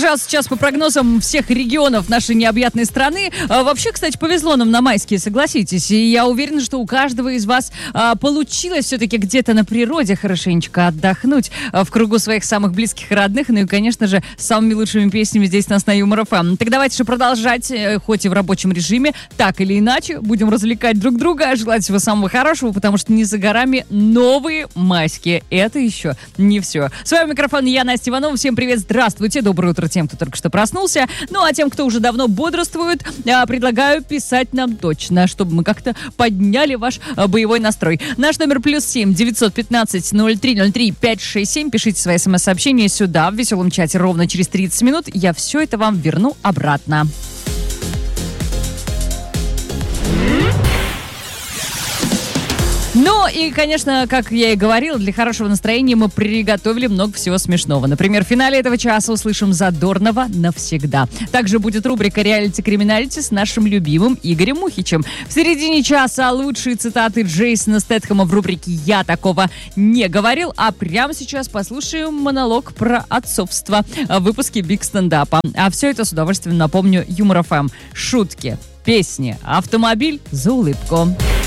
сейчас по прогнозам всех регионов нашей необъятной страны. Вообще, кстати, повезло нам на майские, согласитесь. И я уверена, что у каждого из вас получилось все-таки где-то на природе хорошенечко отдохнуть в кругу своих самых близких и родных. Ну и, конечно же, с самыми лучшими песнями здесь нас на Юмор ФМ. Так давайте же продолжать, хоть и в рабочем режиме, так или иначе, будем развлекать друг друга, желать всего самого хорошего, потому что не за горами новые майские. Это еще не все. С вами микрофон я, Настя Иванова. Всем привет, здравствуйте, доброе утро тем, кто только что проснулся. Ну а тем, кто уже давно бодрствует, предлагаю писать нам точно, чтобы мы как-то подняли ваш боевой настрой. Наш номер +7 915 0303 567. Пишите свои смс-сообщения сюда, в веселом чате, ровно через 30 минут. Я все это вам верну обратно. Ну и, конечно, как я и говорила, для хорошего настроения мы приготовили много всего смешного. Например, в финале этого часа услышим Задорнова навсегда. Также будет рубрика «Реалити-криминалити» с нашим любимым Игорем Мухичем. В середине часа лучшие цитаты Джейсона Стэтхэма в рубрике «Я такого не говорил». А прямо сейчас послушаем монолог про отцовство в выпуске «Биг стендапа». А все это, с удовольствием напомню, Юмор ФМ. Шутки, песни, автомобиль за улыбку.